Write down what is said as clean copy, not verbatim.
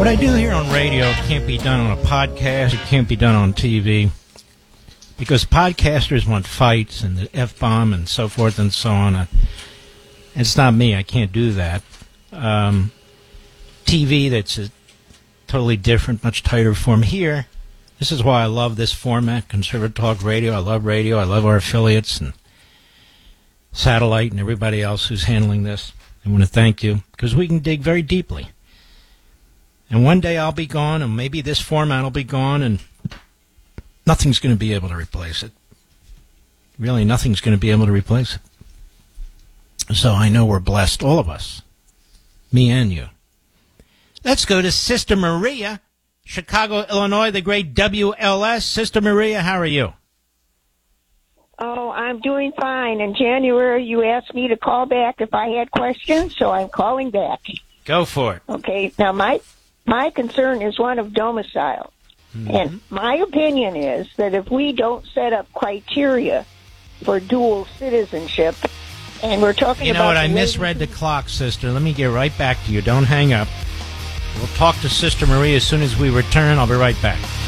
What I do here on radio can't be done on a podcast. It can't be done on TV. Because podcasters want fights and the F-bomb and so forth and so on. It's not me. I can't do that. TV, that's a totally different, much tighter form. Here, this is why I love this format, Conservative Talk Radio. I love radio. I love our affiliates and satellite and everybody else who's handling this. I want to thank you because we can dig very deeply. And one day I'll be gone, and maybe this format will be gone, and nothing's going to be able to replace it. Really, nothing's going to be able to replace it. So I know we're blessed, all of us, me and you. Let's go to Sister Maria, Chicago, Illinois, the great WLS. Sister Maria, how are you? Oh, I'm doing fine. In January, you asked me to call back if I had questions, so I'm calling back. Go for it. Okay. Now, my concern is one of domicile. Mm-hmm. And my opinion is that if we don't set up criteria for dual citizenship, and we're talking about... You know what? I misread the clock, sister. Let me get right back to you. Don't hang up. We'll talk to Sister Maria as soon as we return. I'll be right back.